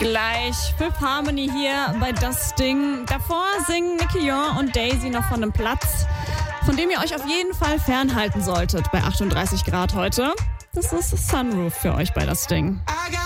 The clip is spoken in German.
Gleich Fifth Harmony hier bei Das Ding. Davor singen Nicky Yor und Daisy noch von einem Platz, von dem ihr euch auf jeden Fall fernhalten solltet bei 38 Grad heute. Das ist Sunroof für euch bei Das Ding.